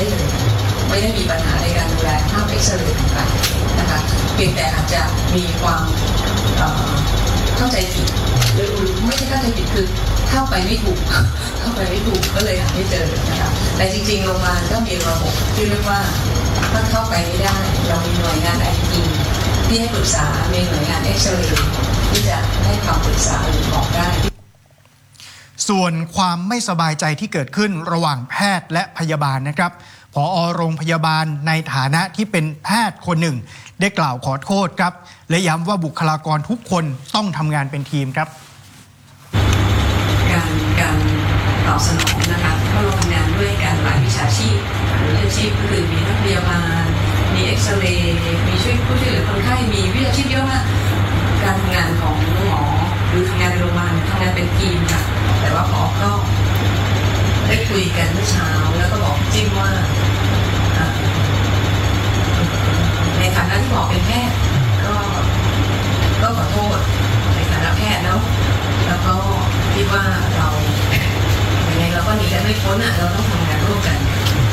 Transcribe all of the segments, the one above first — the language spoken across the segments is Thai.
ได้เลยไม่ได้มีปัญหาในการดูแลภาพเอ็กซเรย์ต่างๆนะคะเพียงแต่อาจจะมีความเข้าใจผิดหรือไม่ใช่เข้าใจผิดคือเข้าไปไม่ถูกก็เลยหาไม่เจอนะคะแต่จริงๆโรงพยาบาลก็มีระบบที่เรียกว่าถ้าเข้าไปไม่ได้เรามีหน่วยงาน IT ที่ให้ปรึกษามีหน่วยงานเอ็กซเรย์ที่จะให้คำปรึกษาหรือบอกได้ส่วนความไม่สบายใจที่เกิดขึ้นระหว่างแพทย์และพยาบาลนะครับผอ.โรงพยาบาลในฐานะที่เป็นแพทย์คนหนึ่งได้กล่าวขอโทษครับและย้ำว่าบุคลากรทุกคนต้องทำงานเป็นทีมครับการตอบสนองนะคะเพราะเราทำงานด้วยกันหลายวิชาชีพวิชาชีพก็คือมีนักพยาบาลมีเอ็กซเรย์มีผู้ช่วยเหลือคนไข้มีวิชาชีพเยอะมากการทำงานของหมอหรือทำงานในโรงพยาบาลทำงานเป็นทีมค่ะแต่ว่าพอก็ได้คุยกันเมื่อเช้าแล้วก็บอกจิ้มว่าในฐานะที่หมอเป็นแพทย์ก็ขอโทษในฐานะแพทย์แล้วก็คิดว่าเราอย่างไรเราก็หนีกันไม่พ้นเราต้องทำงานร่วมกัน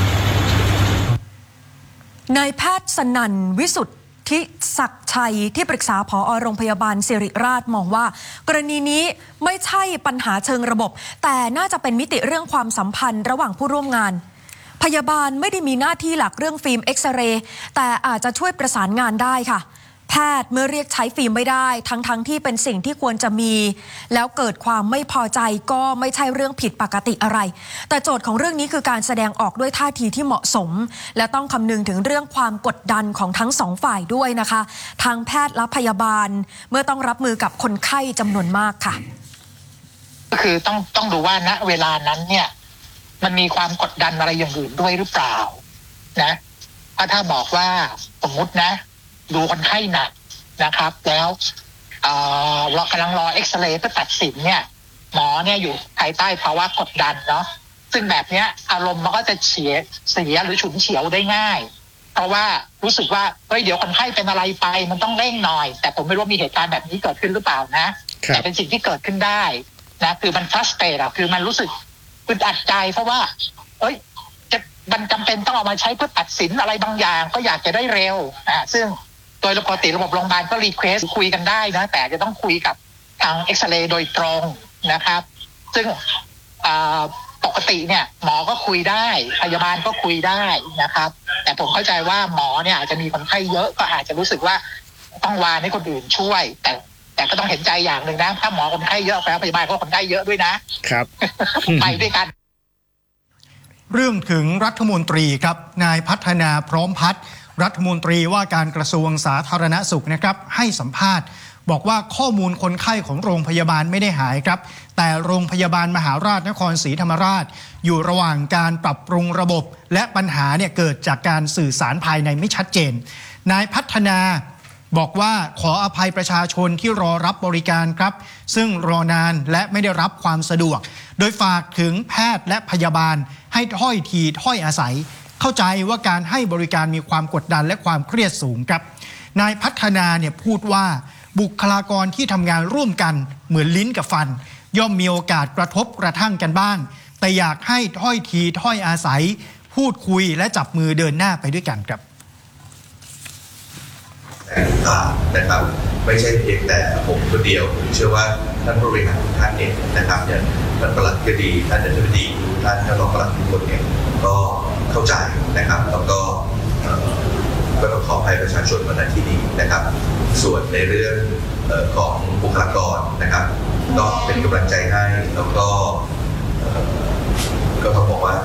นายแพทย์สนั่นวิสุทธิศักดิ์ชัยที่ปรึกษาผอ.โรงพยาบาลศิริราชมองว่ากรณีนี้ไม่ใช่ปัญหาเชิงระบบแต่น่าจะเป็นมิติเรื่องความสัมพันธ์ระหว่างผู้ร่วมงานพยาบาลไม่ได้มีหน้าที่หลักเรื่องฟิล์มเอ็กซเรย์แต่อาจจะช่วยประสานงานได้ค่ะแพทย์เมื่อเรียกใช้ฟิล์มไม่ได้ทั้งที่เป็นสิ่งที่ควรจะมีแล้วเกิดความไม่พอใจก็ไม่ใช่เรื่องผิดปกติอะไรแต่โจทย์ของเรื่องนี้คือการแสดงออกด้วยท่าทีที่เหมาะสมและต้องคำนึงถึงเรื่องความกดดันของทั้งสองฝ่ายด้วยนะคะทั้งแพทย์และพยาบาลเมื่อต้องรับมือกับคนไข้จำนวนมากค่ะก็คือต้องดูว่าณเวลานั้นเนี่ยมันมีความกดดันอะไรอย่างอื่นด้วยหรือเปล่านะถ้าบอกว่าสมมตินะดูคนไข้หนักนะครับแล้วเรากำลังรอเอ็กซเรย์เพื่อตัดสินเนี่ยหมอเนี่ยอยู่ภายใต้ภาวะกดดันเนาะซึ่งแบบเนี้ยอารมณ์มันก็จะเสียหรือฉุนเฉียวได้ง่ายเพราะว่ารู้สึกว่าเฮ้ยเดี๋ยวคนไข้เป็นอะไรไปมันต้องเร่งหน่อยแต่ผมไม่รู้มีเหตุการณ์แบบนี้เกิดขึ้นหรือเปล่านะแต่เป็นสิ่งที่เกิดขึ้นได้นะคือมันฟรัสเตรทคือมันรู้สึกอึดอัดใจเพราะว่ามันจำเป็นต้องเอามาใช้เพื่อตัดสินอะไรบางอย่างก็อยากจะได้เร็วซึ่งโดยปกติระบบโรงพยาบาลก็รีเควสคุยกันได้นะแต่จะต้องคุยกับทางเอ็กซเรย์โดยตรงนะครับซึ่งปกติเนี่ยหมอก็คุยได้พยาบาลก็คุยได้นะครับแต่ผมเข้าใจว่าหมอเนี่ยอาจจะมีคนไข้เยอะก็อาจจะรู้สึกว่าต้องวานให้คนอื่นช่วยแต่ก็ต้องเห็นใจอย่างหนึ่งนะถ้าหมอคนไข้เยอะแล้วพยาบาลก็คนไข้เยอะด้วยนะครับ ไปด้วยกันเรื่องถึงรัฐมนตรีครับนายพัฒนาพร้อมพัฒน์รัฐมนตรีว่าการกระทรวงสาธารณสุขนะครับให้สัมภาษณ์บอกว่าข้อมูลคนไข้ของโรงพยาบาลไม่ได้หายครับแต่โรงพยาบาลมหาราชนครศรีธรรมราชอยู่ระหว่างการปรับปรุงระบบและปัญหาเนี่ยเกิดจากการสื่อสารภายในไม่ชัดเจนนายพัฒนาบอกว่าขออภัยประชาชนที่รอรับบริการครับซึ่งรอนานและไม่ได้รับความสะดวกโดยฝากถึงแพทย์และพยาบาลให้ถ้อยทีถ้อยอาศัยเข้าใจว่าการให้บริการมีความกดดันและความเครียดสูงครับนายพัฒนาเนี่ยพูดว่าบุคลากรที่ทำงานร่วมกันเหมือนลิ้นกับฟันย่อมมีโอกาสกระทบกระทั่งกันบ้างแต่อยากให้ถ้อยทีถ้อยอาศัยพูดคุยและจับมือเดินหน้าไปด้วยกันครับนะครับไม่ใช่เพียงแต่ผมคนเดียวผมเชื่อว่าท่านผู้บริหารทุกท่านเองนะครับอย่างท่านปลัดก็ดีท่านอธิบดีท่านรองปลัดทุกคนเนี่ยก็เข้าใจนะครับแล้วก็ต้องขออภัยประชาชนมาณที่นี้นะครับส่วนในเรื่องของบุคลากรนะครับก็เป็นกำลังใจให้แล้วก็ต้องบอกว่า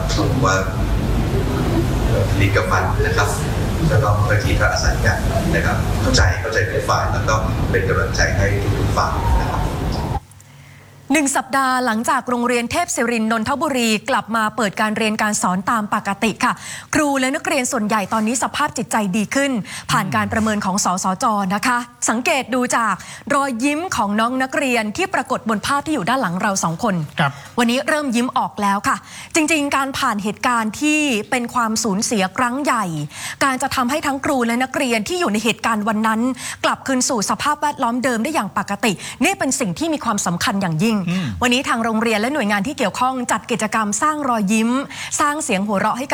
ลิ้นกับฟันนะครับแล้วก็บางทีก็อาศัยกันนะครับเข้าใจทุกฝ่ายแล้วก็เป็นกำลังใจให้ทุกฝ่ายนะครับ 1 สัปดาห์หลังจากโรงเรียนเทพศิรินทร์นนทบุรีกลับมาเปิดการเรียนการสอนตามปกติค่ะครูและนักเรียนส่วนใหญ่ตอนนี้สภาพจิตใจดีขึ้นผ่านการประเมินของสสจ.นะคะสังเกตดูจากรอยยิ้มของน้องนักเรียนที่ปรากฏบนภาพที่อยู่ด้านหลังเรา2 คนวันนี้เริ่มยิ้มออกแล้วค่ะจริงๆการผ่านเหตุการณ์ที่เป็นความสูญเสียครั้งใหญ่การจะทำให้ทั้งครูและนักเรียนที่อยู่ในเหตุการณ์วันนั้นกลับคืนสู่สภาพแวดล้อมเดิมได้อย่างปกตินี่เป็นสิ่งที่มีความสำคัญอย่างยิ่งวันนี้ทางโรงเรียนและหน่วยงานที่เกี่ยวข้องจัดกิจกรรมสร้างรอยยิ้มสร้างเสียงหัวเราะให้กับ